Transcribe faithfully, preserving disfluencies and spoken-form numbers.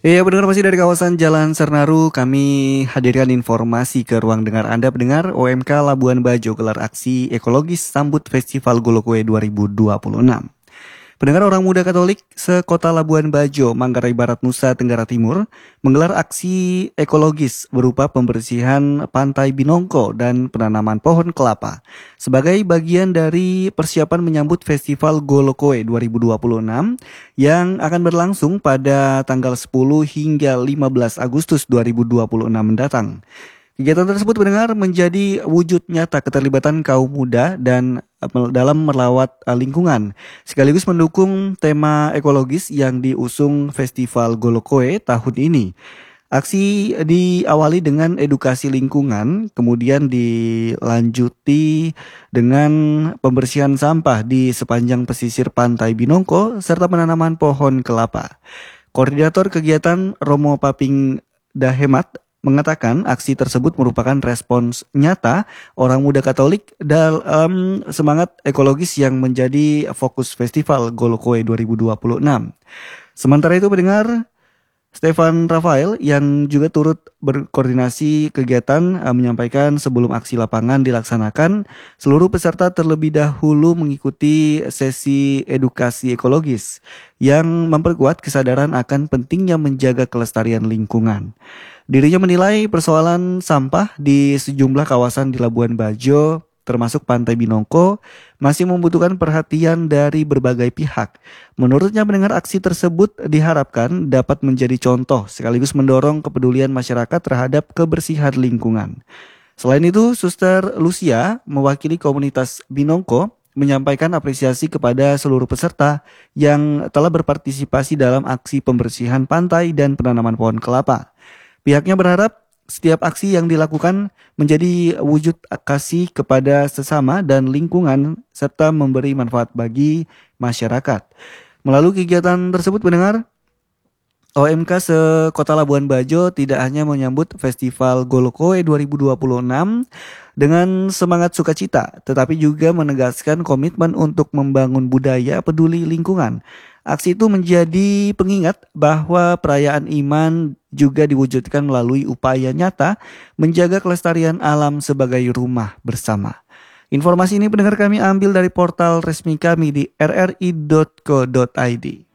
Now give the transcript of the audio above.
Iya, pendengar masih dari kawasan Jalan Sernaru, kami hadirkan informasi ke ruang dengar Anda pendengar. O M K Labuan Bajo gelar aksi ekologis sambut Festival Golokwe dua ribu dua puluh enam. Pendengar, orang muda Katolik sekota Labuan Bajo, Manggarai Barat, Nusa Tenggara Timur menggelar aksi ekologis berupa pembersihan pantai Binongko dan penanaman pohon kelapa sebagai bagian dari persiapan menyambut Festival Golokoe dua ribu dua puluh enam yang akan berlangsung pada tanggal sepuluh hingga lima belas Agustus dua ribu dua puluh enam mendatang. Kegiatan tersebut mendengar menjadi wujud nyata keterlibatan kaum muda dan eh, dalam merawat eh, lingkungan, sekaligus mendukung tema ekologis yang diusung Festival Golokoe tahun ini. Aksi diawali dengan edukasi lingkungan, kemudian dilanjuti dengan pembersihan sampah di sepanjang pesisir pantai Binongko serta penanaman pohon kelapa. Koordinator kegiatan Romo Paping Dahemat mengatakan aksi tersebut merupakan respons nyata orang muda Katolik dalam semangat ekologis yang menjadi fokus Festival Golokoe dua ribu dua puluh enam. Sementara itu pendengar, Stefan Rafael yang juga turut berkoordinasi kegiatan eh, menyampaikan sebelum aksi lapangan dilaksanakan, seluruh peserta terlebih dahulu mengikuti sesi edukasi ekologis yang memperkuat kesadaran akan pentingnya menjaga kelestarian lingkungan. Dirinya menilai persoalan sampah di sejumlah kawasan di Labuan Bajo, termasuk Pantai Binongko, masih membutuhkan perhatian dari berbagai pihak. Menurutnya mendengar aksi tersebut diharapkan dapat menjadi contoh sekaligus mendorong kepedulian masyarakat terhadap kebersihan lingkungan. Selain itu, Suster Lucia mewakili komunitas Binongko menyampaikan apresiasi kepada seluruh peserta yang telah berpartisipasi dalam aksi pembersihan pantai dan penanaman pohon kelapa. Pihaknya berharap setiap aksi yang dilakukan menjadi wujud kasih kepada sesama dan lingkungan serta memberi manfaat bagi masyarakat. Melalui kegiatan tersebut pendengar, O M K sekota Labuan Bajo tidak hanya menyambut Festival Golokoe dua ribu dua puluh enam dengan semangat sukacita, tetapi juga menegaskan komitmen untuk membangun budaya peduli lingkungan. Aksi itu menjadi pengingat bahwa perayaan iman juga diwujudkan melalui upaya nyata menjaga kelestarian alam sebagai rumah bersama. Informasi ini pendengar kami ambil dari portal resmi kami di r r i dot co dot i d.